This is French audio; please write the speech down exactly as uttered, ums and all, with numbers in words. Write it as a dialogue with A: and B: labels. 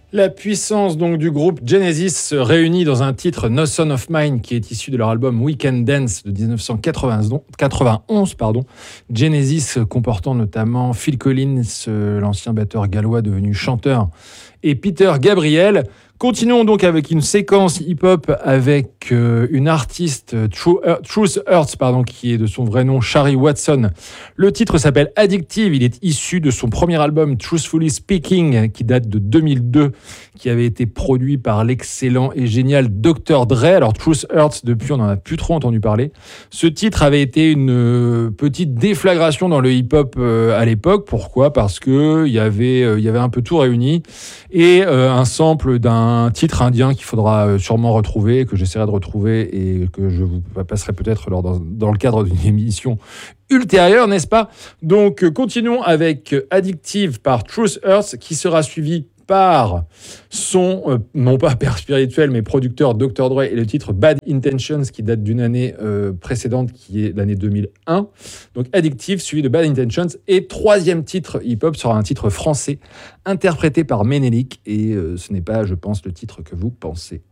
A: La puissance donc du groupe Genesis se réunit dans un titre No Son of Mine qui est issu de leur album Weekend Dance de dix-neuf cent quatre-vingt-onze, pardon. Genesis comportant notamment Phil Collins, l'ancien batteur gallois devenu chanteur, et Peter Gabriel. Continuons donc avec une séquence hip-hop avec euh, une artiste, True Earth, Truth Hurts, pardon, qui est de son vrai nom Shari Watson. Le titre s'appelle Addictive. Il est issu de son premier album Truthfully Speaking, qui date de deux mille deux, qui avait été produit par l'excellent et génial docteur Dre. Alors Truth Hurts, depuis, on n'en a plus trop entendu parler. Ce titre avait été une euh, petite déflagration dans le hip-hop euh, à l'époque. Pourquoi ? Parce que il y avait, euh, il y avait un peu tout réuni et euh, un sample d'un un titre indien qu'il faudra sûrement retrouver, que j'essaierai de retrouver et que je vous passerai peut-être lors dans, dans le cadre d'une émission ultérieure, n'est-ce pas ? Donc, continuons avec Addictive par Truth Hurts, qui sera suivi par son, euh, non pas père spirituel, mais producteur docteur Dre, et le titre Bad Intentions, qui date d'une année euh, précédente, qui est l'année deux mille un. Donc Addictive, suivi de Bad Intentions. Et troisième titre hip-hop sera un titre français, interprété par Ménélique, et euh, ce n'est pas, je pense, le titre que vous pensez.